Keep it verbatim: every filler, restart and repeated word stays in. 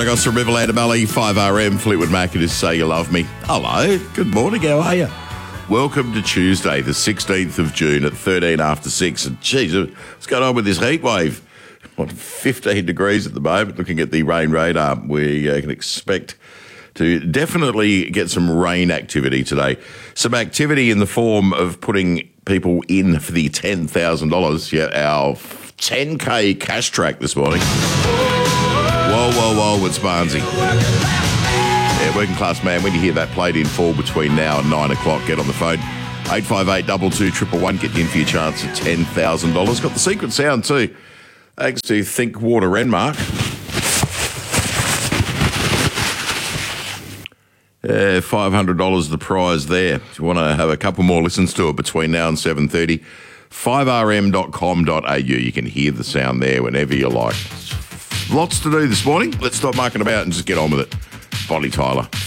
Maragos from Riverland Valley, five R M, Fleetwood Mac, it is Say You Love Me. Hello, good morning, how are you? Welcome to Tuesday, the sixteenth of June at thirteen after six. And geez, what's going on with this heat wave? What, fifteen degrees at the moment, looking at the rain radar. We uh, can expect to definitely get some rain activity today. Some activity in the form of putting people in for the ten thousand dollars, yeah, our ten K cash track this morning. Whoa, whoa, whoa, it's Barnsey. Yeah, working class man, when you hear that played in full between now and nine o'clock, get on the phone. eight five eight, two two, one one one, get you in for your chance at ten thousand dollars. Got the secret sound too, thanks to Think Water Renmark. Uh, five hundred dollars the prize there. If you want to have a couple more listens to it between now and seven thirty, five r m dot com dot a u. You can hear the sound there whenever you like. Lots to do this morning. Let's stop mucking about and just get on with it. Bonnie Tyler.